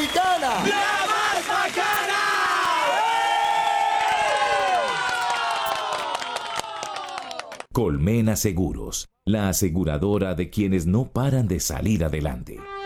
Mexicana. ¡La más bacana! Colmena Seguros, la aseguradora de quienes no paran de salir adelante.